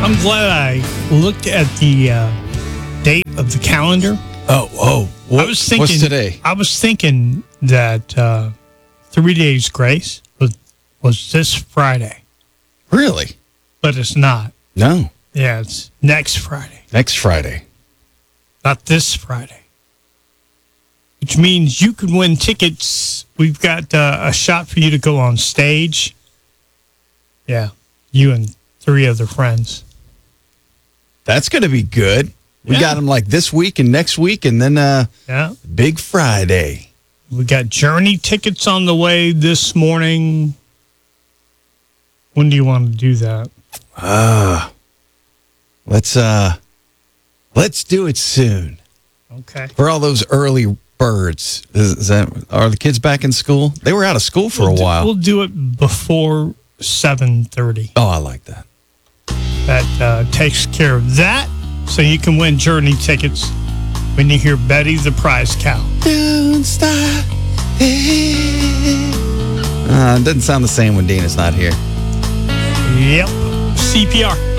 I'm glad I looked at the date of the calendar. I was thinking, what's today? I was thinking that 3 Days Grace was this Friday. Really? But it's not. No. Yeah, it's next Friday. Next Friday. Not this Friday. Which means you could win tickets. We've got a shot for you to go on stage. Yeah, you and 3 other friends. That's going to be good. We got them like this week and next week, and then Big Friday. We got Journey tickets on the way this morning. When do you want to do that? Let's do it soon. Okay. For all those early birds. Are the kids back in school? They were out of school for a while. We'll do it before 7:30. Oh, I like that. That takes care of that, so you can win Journey tickets when you hear Betty the Prize Cow. Don't stop. It doesn't sound the same when Dina's not here. Yep. CPR.